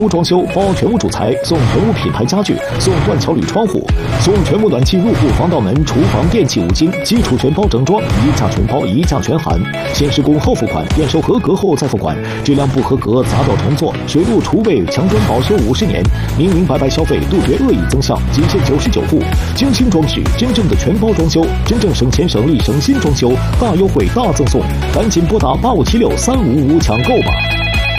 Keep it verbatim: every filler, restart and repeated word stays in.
屋装修包全屋主材，送全屋品牌家具，送断桥铝窗户，送全屋暖气入户防盗门、厨房电器五金，基础全包整装，一价全包，一价全含。先施工后付款，验收合格后再付款。质量不合格砸掉重做，水路储备强装保修五十年。明明白白消费，杜绝恶意增项，仅限九十九户。精心装饰，真正的全包装修，真正省钱省力省心装修，大优惠大赠送，赶紧拨打八五七六三五五抢购吧。